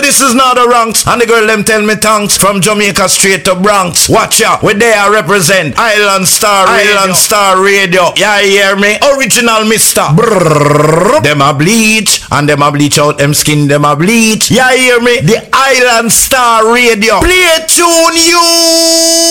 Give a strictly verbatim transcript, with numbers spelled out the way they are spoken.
this is not a ranks. And the girl them tell me thanks. From Jamaica straight to Bronx. Watch out, where they are represent Island Star Radio. Island Star Radio. Yeah, you hear me? Original mister. Brrrr. Them a bleach. And them a bleach out them skin. Them a bleach. Yeah, you hear me? The Island Star Radio. Play tune you.